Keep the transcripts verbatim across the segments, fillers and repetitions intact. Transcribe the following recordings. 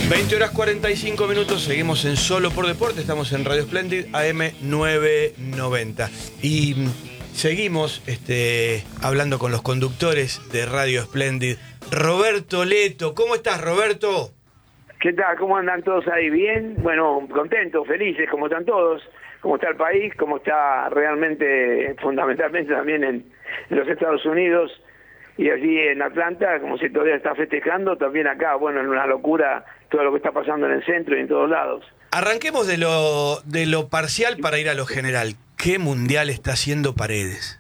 veinte horas cuarenta y cinco minutos, seguimos en Solo por Deporte, estamos en Radio Splendid A M novecientos noventa y seguimos este, hablando con los conductores de Radio Splendid. Roberto Leto, ¿cómo estás, Roberto? ¿Qué tal? ¿Cómo andan todos ahí? ¿Bien? Bueno, contentos, felices, como están todos. ¿Cómo está el país? ¿Cómo está realmente, fundamentalmente también en, en los Estados Unidos? Y allí en Atlanta, como se todavía está festejando, también acá, bueno, en una locura todo lo que está pasando en el centro y en todos lados. Arranquemos de lo, de lo parcial para ir a lo general. ¿Qué mundial está haciendo Paredes?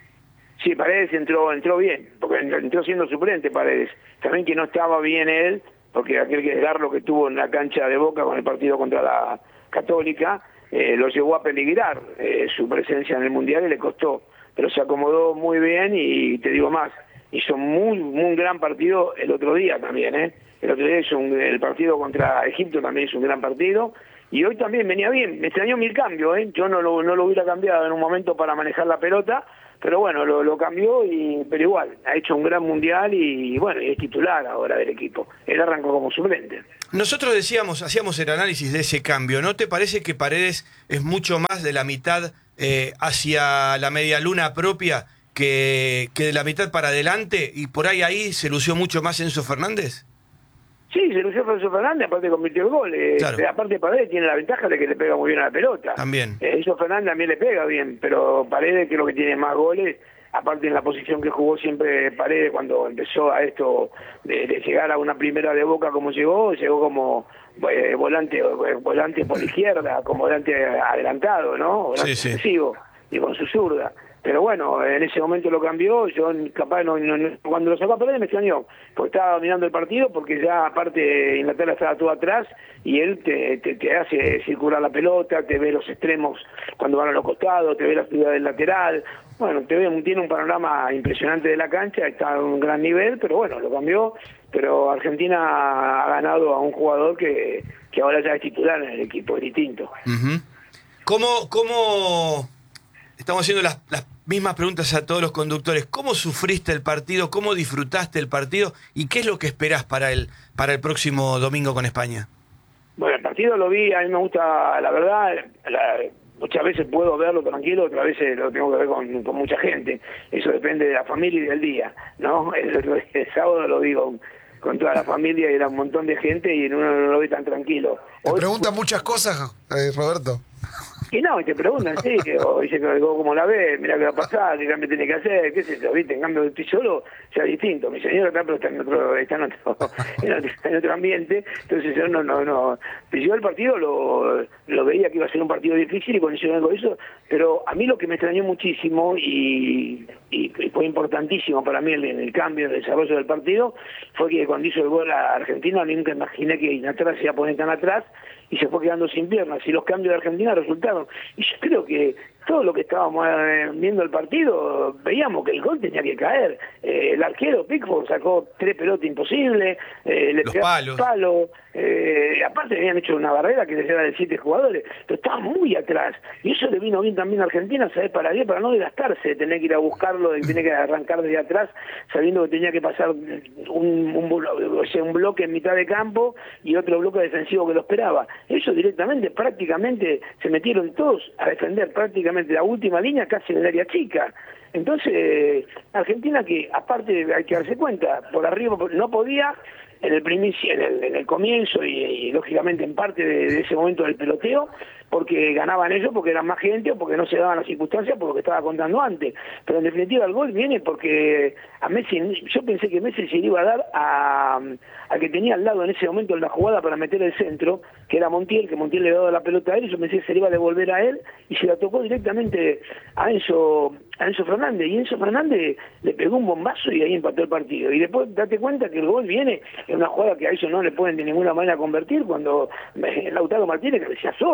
Sí, Paredes entró entró bien, porque entró siendo suplente Paredes. También que no estaba bien él, porque aquel que lo que tuvo en la cancha de Boca con el partido contra la Católica, eh, lo llevó a peligrar eh, su presencia en el mundial y le costó. Pero se acomodó muy bien y te digo más, hizo muy, muy gran partido el otro día también, ¿eh? El otro día hizo un, el partido contra Egipto también hizo un gran partido, y hoy también venía bien. Me extrañó mil cambios, ¿eh? Yo no lo, no lo hubiera cambiado en un momento para manejar la pelota, pero bueno, lo, lo cambió, y pero igual, ha hecho un gran mundial y, y bueno, y es titular ahora del equipo. Él arrancó como suplente. Nosotros decíamos, hacíamos el análisis de ese cambio, ¿no te parece que Paredes es mucho más de la mitad eh, hacia la media luna propia que, que de la mitad para adelante, y por ahí ahí se lució mucho más Enzo Fernández? Sí, se lució Enzo Fernández, aparte convirtió el gol. Eh, claro. Aparte Paredes tiene la ventaja de que le pega muy bien a la pelota. También. Eh, Enzo Fernández también le pega bien, pero Paredes creo que tiene más goles. Aparte en la posición que jugó siempre Paredes cuando empezó a esto de, de llegar a una primera de Boca como llegó, llegó como eh, volante eh, volante por la izquierda, como volante adelantado, ¿no? Volante sí, ofensivo, sí. Y con su zurda. Pero bueno, en ese momento lo cambió, yo capaz no, no, no cuando lo sacó a Paredes me extrañó, porque estaba dominando el partido, porque ya aparte Inglaterra estaba todo atrás, y él te, te, te hace circular la pelota, te ve los extremos cuando van a los costados, te ve la figura del lateral, bueno, te ve, tiene un panorama impresionante de la cancha, está a un gran nivel, pero bueno, lo cambió, pero Argentina ha ganado a un jugador que, que ahora ya es titular en el equipo, es distinto. Uh-huh. ¿Cómo, cómo... Estamos haciendo las, las mismas preguntas a todos los conductores. ¿Cómo sufriste el partido? ¿Cómo disfrutaste el partido? ¿Y qué es lo que esperás para el, para el próximo domingo con España? Bueno, el partido lo vi, a mí me gusta, la verdad, la, muchas veces puedo verlo tranquilo, otras veces lo tengo que ver con, con mucha gente. Eso depende de la familia y del día, ¿no? El, el, el sábado lo vi con, con toda la familia y era un montón de gente y uno no lo ve tan tranquilo. Te preguntan muchas cosas, eh, Roberto. Y no, y te preguntan, sí, que, o dice que cómo la ves, mira qué va a pasar, qué cambio tiene que hacer, qué sé yo, viste, en cambio estoy solo, ya es distinto, mi señora acá pero está en otro, está en otro, en otro, en otro ambiente, entonces yo no, no, no, pero yo el partido lo, lo veía que iba a ser un partido difícil y con eso vengo eso, pero a mí lo que me extrañó muchísimo y, y, y fue importantísimo para mí en el, el cambio, el desarrollo del partido, fue que cuando hizo el gol a Argentina nunca imaginé que Inglaterra se iba a poner tan atrás y se fue quedando sin piernas, y los cambios de Argentina resultaron. Y yo creo que todo lo que estábamos eh, viendo el partido, veíamos que el gol tenía que caer. Eh, el arquero Pickford sacó tres pelotas imposibles, eh, le los pegó palos. palo, eh, aparte habían hecho una barrera que era de siete jugadores, pero estaba muy atrás. Y eso le vino bien también a Argentina, ¿sabes? Para qué? Para no desgastarse, de tener que ir a buscarlo, de tener que arrancar desde atrás, sabiendo que tenía que pasar un, un, o sea, un bloque en mitad de campo y otro bloque defensivo que lo esperaba. Ellos directamente, prácticamente, se metieron todos a defender prácticamente la última línea casi en el área chica. Entonces, Argentina, que aparte hay que darse cuenta, por arriba no podía, en el primicio, en el, en el comienzo y, y lógicamente en parte de, de ese momento del peloteo, porque ganaban ellos, porque eran más gente o porque no se daban las circunstancias por lo que estaba contando antes. Pero en definitiva el gol viene porque a Messi, yo pensé que Messi se le iba a dar a, a que tenía al lado en ese momento en la jugada para meter el centro, que era Montiel, que Montiel le había dado la pelota a él, y yo pensé que se le iba a devolver a él, y se la tocó directamente a Enzo, a Enzo Fernández, y Enzo Fernández le pegó un bombazo y ahí empató el partido. Y después date cuenta que el gol viene en una jugada que a ellos no le pueden de ninguna manera convertir, cuando Lautaro Martínez cabecea solo.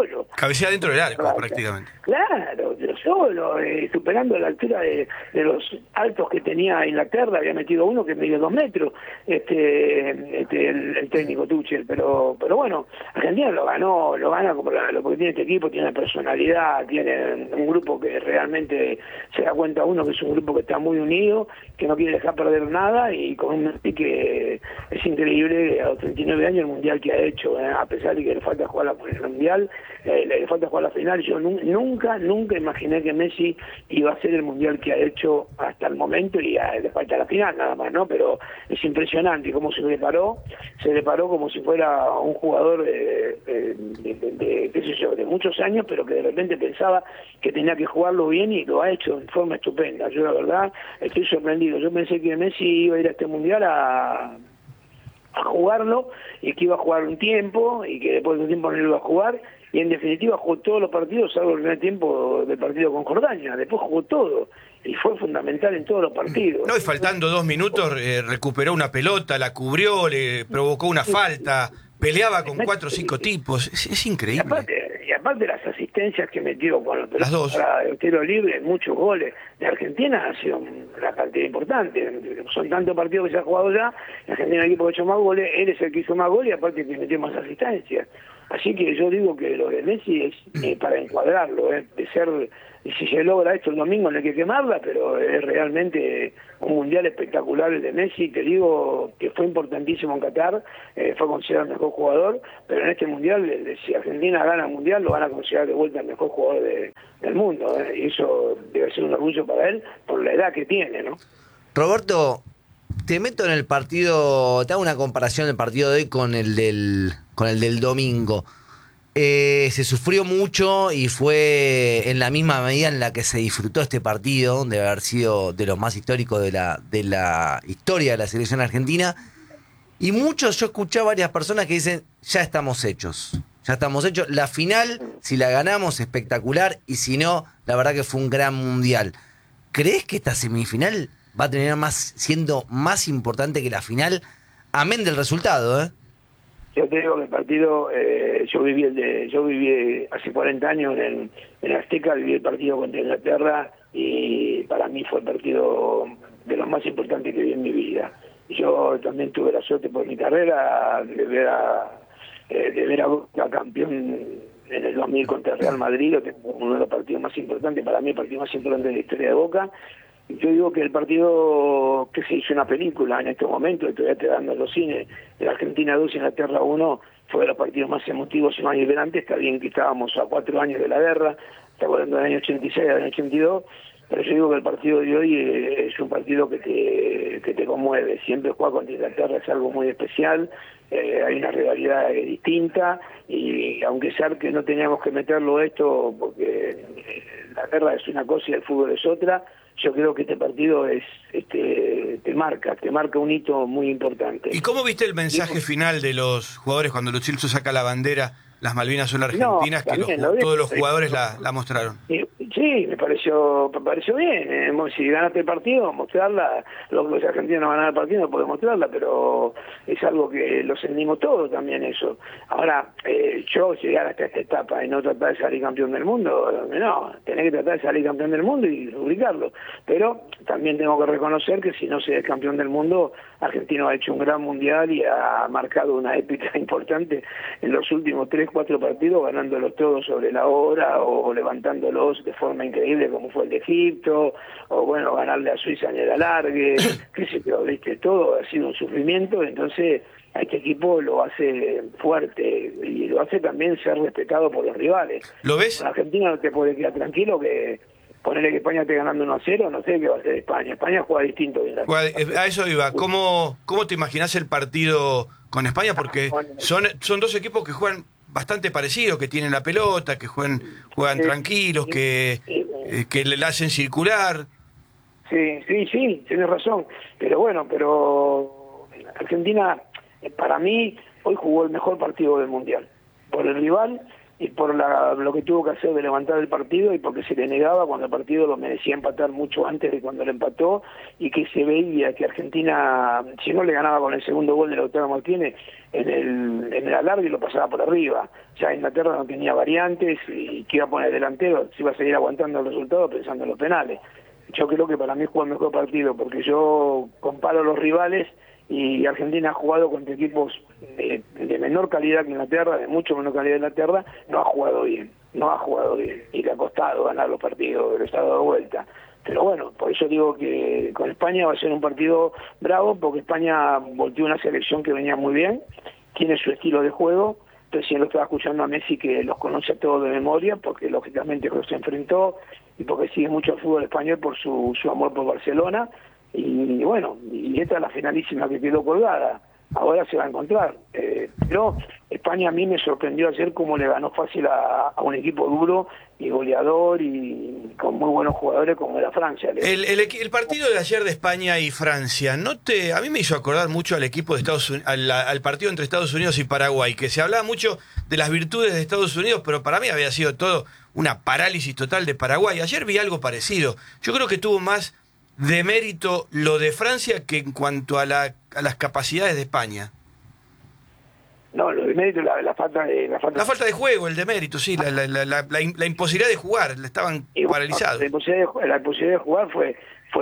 cabecea dentro del arco, prácticamente. Claro, yo solo, eh, superando la altura de, de los altos que tenía Inglaterra, había metido uno que medio dos metros, este, este el, el técnico Tuchel, pero pero bueno, Argentina lo ganó, lo gana como la, lo que tiene este equipo, tiene personalidad, tiene un grupo que realmente se da cuenta uno que es un grupo que está muy unido, que no quiere dejar perder nada, y con un Messi que es increíble a los treinta y nueve años el mundial que ha hecho, eh, a pesar de que le falta jugar la, el mundial, eh, le falta jugar la final. Yo nu nunca, nunca imaginé que Messi iba a hacer el mundial que ha hecho hasta el momento, y a, le falta la final nada más, ¿no? Pero es impresionante cómo se preparó, se preparó como si fuera un jugador de, de, de, de, de, qué sé yo, de muchos años, pero que de repente pensaba que tenía que jugarlo bien, y lo ha hecho de forma estupenda. Yo la verdad estoy sorprendido. Yo pensé que Messi iba a ir a este mundial a a jugarlo, y que iba a jugar un tiempo, y que después de un tiempo no lo iba a jugar, y en definitiva jugó todos los partidos, salvo el primer tiempo del partido con Jordania. Después jugó todo, y fue fundamental en todos los partidos. No, y faltando dos minutos eh, recuperó una pelota, la cubrió, le provocó una falta, peleaba con cuatro o cinco tipos, es, es increíble. Y aparte, y aparte las asistencias que metió con los Las dos. para el tiro libre, muchos goles de Argentina, ha sido una cantidad importante. Son tantos partidos que se ha jugado ya, Argentina es el equipo que ha hecho más goles, él es el que hizo más goles, y aparte que metió más asistencias. Así que yo digo que lo de Messi es eh, para encuadrarlo, eh, de ser, y si se logra esto el domingo no hay que quemarla, pero es realmente un mundial espectacular el de Messi. Te digo que fue importantísimo en Qatar, eh, fue considerado el mejor jugador, pero en este mundial, eh, si Argentina gana el mundial, lo van a considerar de vuelta el mejor jugador de, del mundo, eh, y eso debe ser un orgullo para él por la edad que tiene, ¿no? Roberto, te meto en el partido, te hago una comparación del partido de hoy con el del, con el del domingo. Eh, se sufrió mucho y fue en la misma medida en la que se disfrutó este partido, de haber sido de los más históricos de la, de la historia de la selección argentina. Y muchos, yo escuché a varias personas que dicen, ya estamos hechos, ya estamos hechos. La final, si la ganamos, espectacular, y si no, la verdad que fue un gran mundial. ¿Crees que esta semifinal va a tener más, siendo más importante que la final, amén del resultado, eh? Yo te digo que el partido, eh, yo viví el de, yo viví hace cuarenta años en, en Azteca, viví el partido contra Inglaterra, y para mí fue el partido de los más importantes que vi en mi vida. Yo también tuve la suerte por mi carrera de ver a, eh, de ver a Boca campeón en el dos mil contra el Real Madrid, uno de los partidos más importantes, para mí el partido más importante de la historia de Boca. Yo digo que el partido que se hizo una película en este momento, que todavía te dando en los cines, de la Argentina dos y Inglaterra uno, fue de los partidos más emotivos y más vibrantes. Está bien que estábamos a cuatro años de la guerra, estamos hablando del año ochenta y seis, del año ochenta y dos, pero yo digo que el partido de hoy es un partido que te, que te conmueve. Siempre jugar contra Inglaterra es algo muy especial, eh, hay una rivalidad distinta, y aunque sea que no teníamos que meterlo esto, porque la guerra es una cosa y el fútbol es otra, yo creo que este partido es este te marca, te marca un hito muy importante. ¿Y cómo viste el mensaje final de los jugadores cuando Lo Celso saca la bandera, las Malvinas son argentinas, no, que los, todos los jugadores la, la mostraron? Sí, sí, me pareció me pareció bien. Eh, si ganaste el partido, mostrarla. Los, los argentinos no ganan el partido, no pueden mostrarla, pero es algo que lo sentimos todos también eso. Ahora, eh, yo llegar hasta esta etapa y no tratar de salir campeón del mundo, no, tenés que tratar de salir campeón del mundo y rubricarlo. Pero también tengo que reconocer que si no se es campeón del mundo, Argentina ha hecho un gran mundial y ha marcado una épica importante en los últimos tres, cuatro partidos, ganándolos todos sobre la hora o levantándolos de forma increíble, como fue el de Egipto, o bueno, ganarle a Suiza en el alargue, qué sé yo, viste, todo ha sido un sufrimiento. Entonces a este equipo lo hace fuerte y lo hace también ser respetado por los rivales. ¿Lo ves? En Argentina no te puede quedar tranquilo que ponerle que España esté ganando uno a cero, no sé qué va a hacer España. España juega distinto. A eso iba. ¿Cómo, cómo te imaginás el partido con España? Porque son, son dos equipos que juegan bastante parecidos, que tienen la pelota, que juegan, juegan sí, tranquilos, sí, que, sí, eh, que le la hacen circular. Sí, sí, sí, tienes razón. Pero bueno, pero Argentina, para mí, hoy jugó el mejor partido del Mundial. Por el rival, y por la, lo que tuvo que hacer de levantar el partido y porque se le negaba cuando el partido lo merecía empatar mucho antes de cuando lo empató, y que se veía que Argentina, si no le ganaba con el segundo gol de Lautaro Martínez, en el, en el alargue lo pasaba por arriba. Ya Inglaterra no tenía variantes y que iba a poner delantero, se iba a seguir aguantando el resultado pensando en los penales. Yo creo que para mí fue el mejor partido, porque yo comparo los rivales y Argentina ha jugado contra equipos de, de menor calidad que Inglaterra, de mucho menor calidad que Inglaterra, no ha jugado bien, no ha jugado bien, y le ha costado ganar los partidos, les ha dado vuelta. Pero bueno, por eso digo que con España va a ser un partido bravo, porque España volteó una selección que venía muy bien, tiene su estilo de juego. Recién lo estaba escuchando a Messi, que los conoce a todos de memoria, porque lógicamente se enfrentó y porque sigue mucho el fútbol español por su, su amor por Barcelona. Y bueno, y esta es la finalísima que quedó colgada. Ahora se va a encontrar. Eh, pero España a mí me sorprendió ayer cómo le ganó fácil a, a un equipo duro y goleador y con muy buenos jugadores como era Francia. El, el, el partido de ayer de España y Francia, no te, a mí me hizo acordar mucho al equipo de Estados Unidos, al, al partido entre Estados Unidos y Paraguay, que se hablaba mucho de las virtudes de Estados Unidos, pero para mí había sido todo una parálisis total de Paraguay. Ayer vi algo parecido. Yo creo que tuvo más de mérito lo de Francia que en cuanto a, la, a las capacidades de España. No, lo de mérito, la, la falta de... La falta, la falta de juego, el de mérito, sí, la, la, la, la, la, la imposibilidad de jugar, estaban y, paralizados. La imposibilidad, de, la imposibilidad de jugar fue... fue,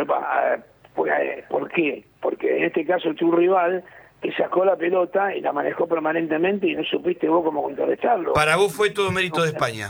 fue ¿Por qué? Porque en este caso tu rival que sacó la pelota y la manejó permanentemente y no supiste vos cómo contrarrestarlo. Para vos fue todo mérito de España.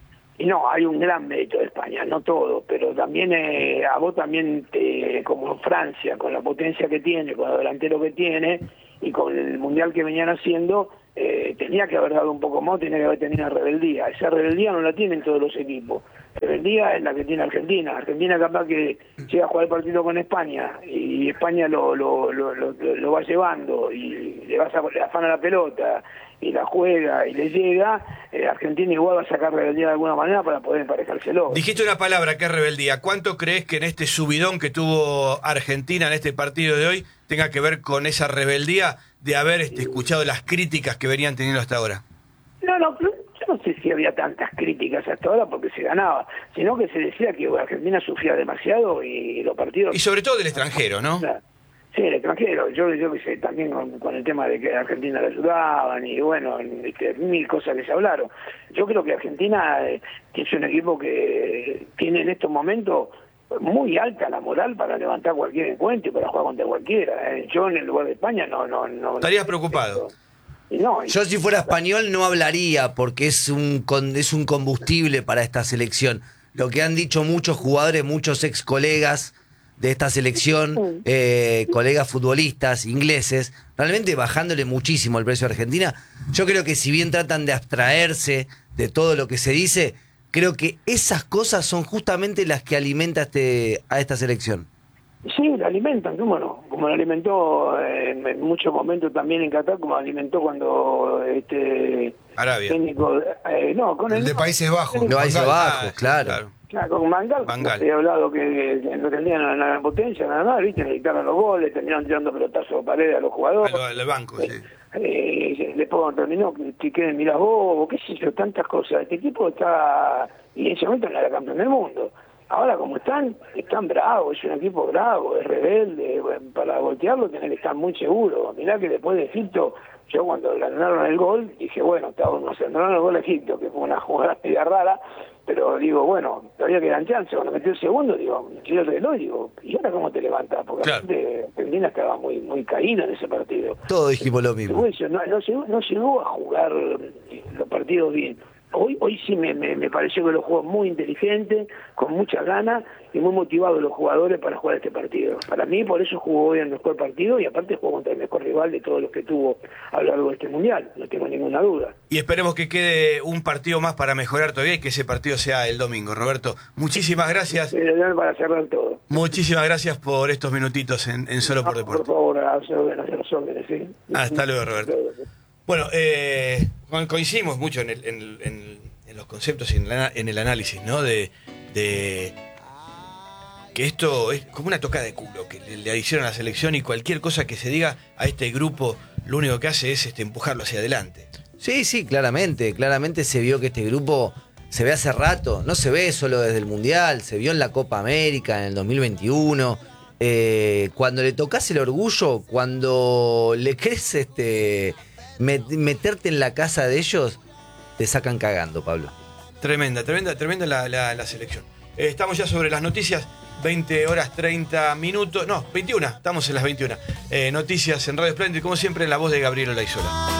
Y no, hay un gran mérito de España, no todo, pero también eh, a vos también, te, como Francia, con la potencia que tiene, con el delantero que tiene y con el mundial que venían haciendo, eh, tenía que haber dado un poco más, tenía que haber tenido rebeldía. Esa rebeldía no la tienen todos los equipos. Rebeldía es la que tiene Argentina. Argentina capaz que llega a jugar el partido con España y España lo, lo, lo, lo, lo va llevando y le, va a, le afana la pelota y la juega y le llega, eh, Argentina igual va a sacar rebeldía de alguna manera para poder emparejárselo. Dijiste una palabra que es rebeldía. ¿Cuánto crees que en este subidón que tuvo Argentina en este partido de hoy tenga que ver con esa rebeldía de haber este, escuchado las críticas que venían teniendo hasta ahora? No, no, yo no sé si había tantas críticas hasta ahora porque se ganaba, sino que se decía que Argentina sufría demasiado y los partidos... Y sobre todo del extranjero, ¿no? Claro. Sí, el extranjero, yo yo que sé, también con, con el tema de que a Argentina le ayudaban y bueno, este, mil cosas que se hablaron. Yo creo que Argentina eh, es un equipo que tiene en estos momentos muy alta la moral para levantar cualquier encuentro y para jugar contra cualquiera. Eh. Yo en el lugar de España no... no, no ¿Estarías preocupado? Y no, y, Yo si fuera español no hablaría porque es un, es un combustible para esta selección. Lo que han dicho muchos jugadores, muchos ex colegas de esta selección, eh, colegas futbolistas ingleses, realmente bajándole muchísimo el precio a Argentina. Yo creo que si bien tratan de abstraerse de todo lo que se dice, creo que esas cosas son justamente las que alimentan este, a esta selección. sí, la alimentan, ¿cómo no? Como la alimentó eh, en muchos momentos también en Qatar, como la alimentó cuando este Arabia. técnico, eh, no, con el, El de Países Bajos. De Países Van Gaal. Bajos, claro. claro. Claro, con Mangal, Van Gaal. he hablado que, que no tenían nada, nada de potencia, nada más, viste, necesitaban los goles, terminaron tirando pelotazos a paredes a los jugadores. Al, al banco, sí. Eh, después cuando terminó, que queden mirás vos, qué sé yo, tantas cosas. Este equipo está, y en ese momento no era campeón del mundo. Ahora como están, están bravos, es un equipo bravo, es rebelde, para voltearlo tienen que estar muy seguros. Mirá que después de Egipto, yo cuando ganaron el gol, dije, bueno, estábamos ganaron el gol a Egipto, que fue una jugada media rara, pero digo, bueno, todavía quedan chances. Cuando metió el segundo, digo, tiré el reloj, digo, ¿y ahora cómo te levantas? Porque claro. la gente Argentina estaba muy muy caída en ese partido. Todos dijimos lo mismo. No, no, llegó, no llegó a jugar los partidos bien. Hoy hoy sí me, me, me pareció que lo jugó muy inteligente, con muchas ganas y muy motivados los jugadores para jugar este partido. Para mí, por eso jugó hoy el mejor partido y aparte jugó contra el mejor rival de todos los que tuvo a lo largo de este mundial, no tengo ninguna duda. Y esperemos que quede un partido más para mejorar todavía y que ese partido sea el domingo. Roberto, muchísimas gracias. Para cerrar todo. Muchísimas gracias por estos minutitos en, en Solo por Deporte. Por favor, a los órdenes, ¿sí? Hasta luego, Roberto. Bueno, eh, coincidimos mucho en, el, en, en, en los conceptos y en, la, en el análisis, ¿no? De, de que esto es como una toca de culo que le, le hicieron a la selección y cualquier cosa que se diga a este grupo lo único que hace es este, empujarlo hacia adelante. Sí, sí, claramente. Claramente se vio que este grupo se ve hace rato. No se ve solo desde el Mundial, se vio en la Copa América en el dos mil veintiuno. Eh, cuando le tocas el orgullo, cuando le crees este, met- meterte en la casa de ellos, te sacan cagando, Pablo. Tremenda, tremenda, tremenda la, la, la selección. Eh, estamos ya sobre las noticias, veinte horas treinta minutos, no, veintiuna, estamos en las veintiuna. Eh, noticias en Radio Splendid, como siempre, en la voz de Gabriel Olaizola.